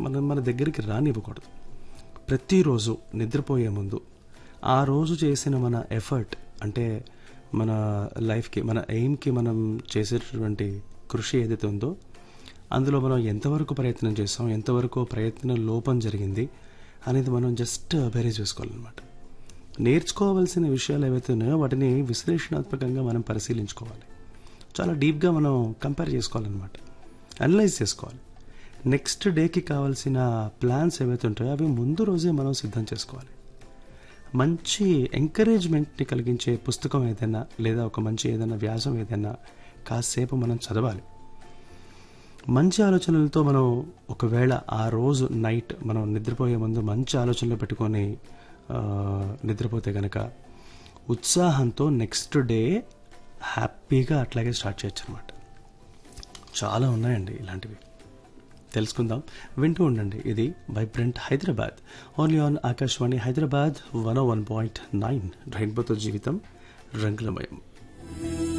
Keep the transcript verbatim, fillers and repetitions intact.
మనం మన దగ్గరికి రానివ్వకూడదు. ప్రతిరోజు నిద్రపోయే ముందు ఆ రోజు చేసిన మన ఎఫర్ట్, అంటే మన లైఫ్కి, మన ఎయిమ్కి మనం చేసేటటువంటి కృషి ఏదైతే ఉందో అందులో మనం ఎంతవరకు ప్రయత్నం చేసాం, ఎంతవరకు ప్రయత్నం లోపం జరిగింది అనేది మనం జస్ట్ బేరీజ్ వేసుకోవాలన్నమాట. నేర్చుకోవాల్సిన విషయాలు ఏవైతే ఉన్నాయో వాటిని విశ్లేషణాత్మకంగా మనం పరిశీలించుకోవాలి. చాలా డీప్గా మనం కంపేర్ చేసుకోవాలన్నమాట, అనలైజ్ చేసుకోవాలి. నెక్స్ట్ డేకి కావాల్సిన ప్లాన్స్ ఏవైతే ఉంటాయో అవి ముందు రోజే మనం సిద్ధం చేసుకోవాలి. మంచి ఎంకరేజ్మెంట్ని కలిగించే పుస్తకం ఏదైనా లేదా ఒక మంచి ఏదైనా వ్యాసం ఏదైనా కాసేపు మనం చదవాలి. మంచి ఆలోచనలతో మనం ఒకవేళ ఆ రోజు నైట్ మనం నిద్రపోయే ముందు మంచి ఆలోచనలు పెట్టుకొని నిద్రపోతే కనుక ఉత్సాహంతో నెక్స్ట్ డే హ్యాపీగా అట్లాగే స్టార్ట్ చేయొచ్చు అనమాట. చాలా ఉన్నాయండి ఇలాంటివి, తెలుసుకుందాం. వింటూ ఉండండి. ఇది vibrant Hyderabad, only on Akashvani Hyderabad one oh one point nine. రెయిన్బోతో జీవితం రంగులమయం.